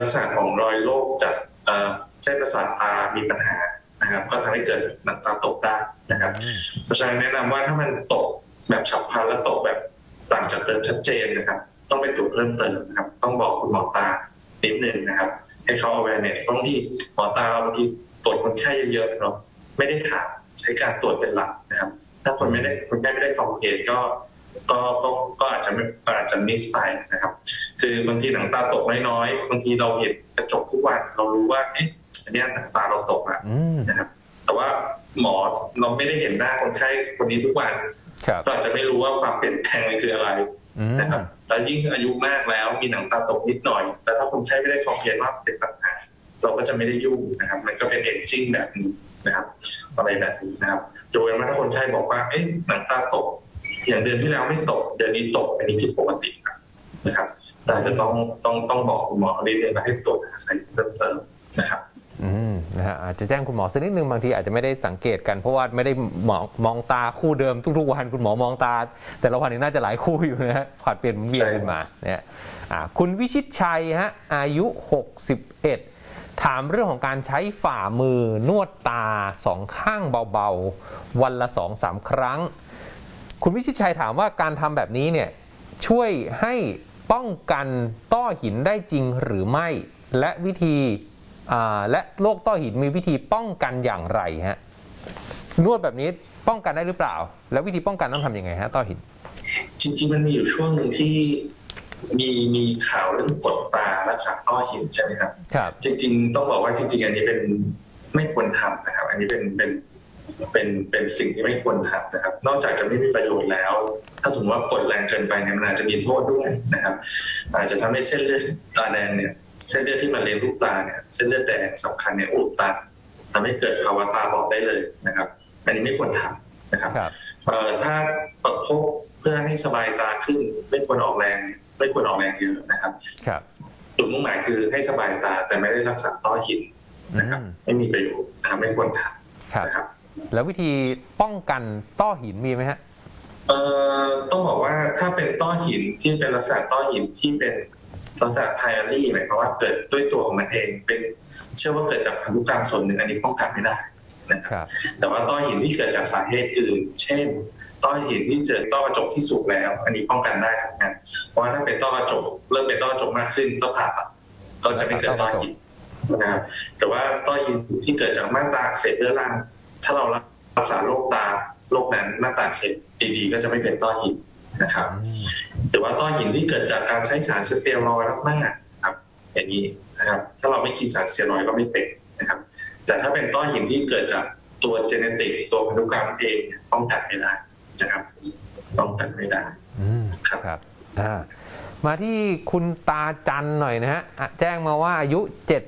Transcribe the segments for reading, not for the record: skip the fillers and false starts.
ลักษณะของรอยโรคจากเส้นประสาทตามีปัญหานะครับก็ทำให้เกิดหนังตาตกได้นะครับเพราะฉะนั้นแนะนำว่าถ้ามันตกแบบฉับพลันและตกแบบต่างจากเดิมชัดเจนนะครับต้องไปตรวจเพิ่มเติมนะครับต้องบอกคุณหมอตานิดนึงนะครับให้เขา awareness บางทีหมอตาบางทีตรวจคนไข้เยอะๆเนาะไม่ได้ถามใช้การตรวจเป็นหลักนะครับถ้าคนไข้ไม่ได้คอมเพลนก็อาจจะมิสไปนะครับคือบางทีหนังตาตกน้อยๆบางทีเราเห็นกระจกทุกวันเรารู้ว่าเอ๊ะอันนี้หนังตาเราตกแล้วนะครับแต่ว่าหมอเราไม่ได้เห็นหน้าคนไข้คนนี้ทุกวันก็อาจจะไม่รู้ว่าความเปลี่ยนแปลงมันคืออะไรนะครับแล้วยิ่งอายุมากแล้วมีหนังตาตกนิดหน่อยแต่ถ้าคนไข้ไม่ได้คอมเพลนว่าเป็นปัญหาเราก็จะไม่ได้ยุ่งนะครับมันก็เป็นเอจจิ้งแบบนี้นะครับอะไรแบบนี้นะครับโดยว่าถ้าคนไข้บอกว่าเอ๊ะหนังตาตกอย่างเดือนที่แล้วไม่ตกเดือนนี้ตกอันนี้ผิดปกตินะครับแต่จะต้องบอกคุณหมอนิดนึงให้ตรวจหาสาเหตุเพิ่มเติมนะครับนะฮะอาจจะแจ้งคุณหมอสักนิดนึงบางทีอาจจะไม่ได้สังเกตกันเพราะว่าไม่ได้มองตาคู่เดิมทุกๆวันคุณหมอมองตาแต่ละวันนี้น่าจะหลายคู่อยู่นะฮะผลัดเปลี่ยนเวียนกันมาเนี่ยคุณวิชิตชัยฮะอายุ61ถามเรื่องของการใช้ฝ่ามือนวดตาสองข้างเบาๆวันละ 2-3 ครั้งคุณวิชิตชัยถามว่าการทำแบบนี้เนี่ยช่วยให้ป้องกันต้อหินได้จริงหรือไม่และและโรคต้อหินมีวิธีป้องกันอย่างไรฮะนวดแบบนี้ป้องกันได้หรือเปล่าแล้ววิธีป้องกันต้องทำยังไงฮะต้อหินจริงๆมันมีอยู่ช่วงหนึ่งที่มีข่าวเรื่องกดตารักษาต้อหินใช่ไหมครับครับจริงๆต้องบอกว่าจริงๆอันนี้เป็นไม่ควรทำนะครับอันนี้เป็นสิ่งที่ไม่ควรทำนะครับนอกจากจะไม่มีประโยชน์แล้วถ้าสมมติว่ากดแรงเกินไปเนี่ยมันอาจจะมีโทษด้วยนะครับอาจจะทำให้เส้นเลือดตาแดงเนี่ยเส้นเลือดที่มาเลี้ยงลูกตาเนี่ยเส้นเลือดแดงสำคัญเนี่ยอุดตันทำให้เกิดภาวะตาบอดได้เลยนะครับอันนี้ไม่ควรทำนะครับถ้าประคบเพื่อให้สบายตาขึ้นไม่ควรออกแรงเยอะนะครับจุดมุ่งหมายคือให้สบายตาแต่ไม่ได้รักษาต้อหินนะครับไม่มีประโยชน์นะครับไม่ควรทำนะครับแล้ววิธีป้องกันต้อหินมีไหมฮะต้องบอกว่าถ้าเป็นต้อหินที่เป็นลักษณะต้อหินที่เป็นลักษณะไพอารีหมายความว่าเกิดด้วยตัวของมันเองเป็นเชื่อว่าเกิดจากพันธุกรรมส่วนหนึ่งอันนี้ป้องกันไม่ได้นะครับแต่ว่าต้อหินที่เกิดจากสาเหตุอื่นเช่นต้อหินที่เจอต้อกระจกที่สุกแล้วอันนี้ป้องกันได้เหมือนกันเพราะว่าถ้าเป็นต้อกระจกเริ่มเป็นต้อกระจกมากขึ้นก็ผ่าตัดก็จะไม่เกิดต้อหินนะครับแต่ว่าต้อหินที่เกิดจากม่านตาอักเสบเรื้อรังถ้าเรารักษาโรคตาโรคนั้นม่านตาอักเสบดีๆก็จะไม่เป็นต้อหินนะครับหรือว่าต้อหินที่เกิดจากการใช้สารสเตียรอยด์มากๆครับอย่างนี้นะครับถ้าเราไม่กินสารสเตียรอยด์ก็ไม่เป็นนะครับแต่ถ้าเป็นต้อหินที่เกิดจากตัวเจเนติกตัวพันธุกรรมเองป้องกันไม่ได้นะครับป้องกันไม่ได้ครับมาที่คุณตาจันหน่อยนะฮะแจ้งมาว่าอายุ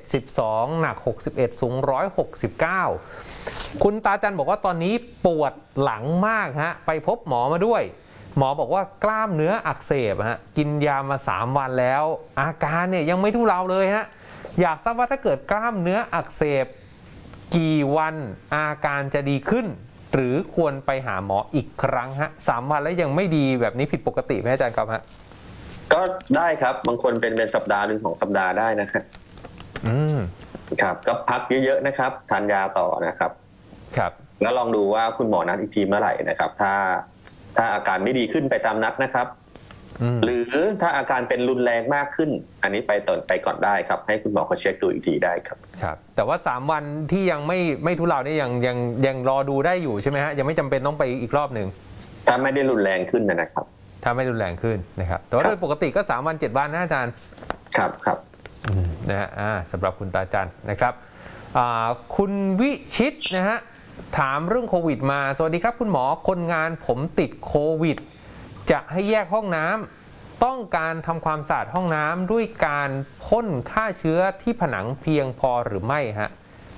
72หนัก61สูง169คุณตาจันบอกว่าตอนนี้ปวดหลังมากฮะไปพบหมอมาด้วยหมอบอกว่ากล้ามเนื้ออักเสบฮะกินยามา3 วันแล้วอาการเนี่ยยังไม่ทุเลาเลยฮะอยากทราบว่าถ้าเกิดกล้ามเนื้ออักเสบกี่วันอาการจะดีขึ้นหรือควรไปหาหมออีกครั้งฮะ3 วันแล้วยังไม่ดีแบบนี้ผิดปกติไหมอาจารย์ครับฮะก็ได้ครับบางคนเป็นสัปดาห์หนึ่งของสัปดาห์ได้นะครับครับก็พักเยอะๆนะครับทานยาต่อนะครับครับแล้วลองดูว่าคุณหมอนัดอีกทีเมื่อไหร่นะครับถ้าอาการไม่ดีขึ้นไปตามนัดนะครับหรือถ้าอาการเป็นรุนแรงมากขึ้นอันนี้ไปก่อนได้ครับให้คุณหมอเขาเช็คดูอีกทีได้ครับครับแต่ว่า3 วันที่ยังไม่ทุเลานี่ยังรอดูได้อยู่ใช่ไหมฮะยังไม่จำเป็นต้องไปอีกรอบหนึ่งถ้าไม่ได้รุนแรงขึ้นนะครับถ้าไม่รุนแรงขึ้นนะครับแต่ว่าโดยปกติก็3 วัน 7 วันนะอาจารย์ครับนะฮะสำหรับคุณตาจันนะครับคุณวิชิตนะฮะถามเรื่องโควิดมาสวัสดีครับคุณหมอคนงานผมติดโควิดจะให้แยกห้องน้ำต้องการทำความสะอาดห้องน้ำด้วยการพ่นฆ่าเชื้อที่ผนังเพียงพอหรือไม่ฮะ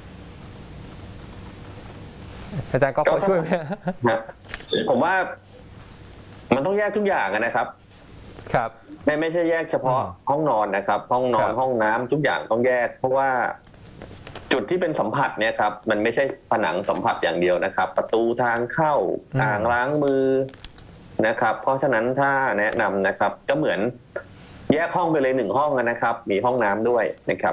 อาจารย์ก็พอช่วยไหมผมว่ามันต้องแยกทุกอย่างนะครับครับไม่ใช่แยกเฉพาะห้องนอนนะครับห้องนอนห้องน้ำทุกอย่างต้องแยกเพราะว่าจุดที่เป็นสัมผัสเนี่ยครับมันไม่ใช่ผนังสัมผัสอย่างเดียวนะครับประตูทางเข้าอ่างล้างมือนะครับเพราะฉะนั้นถ้าแนะนำนะครับก็เหมือนแยกห้องไปเลย1 ห้องนะครับมีห้องน้ำด้วยนะครับ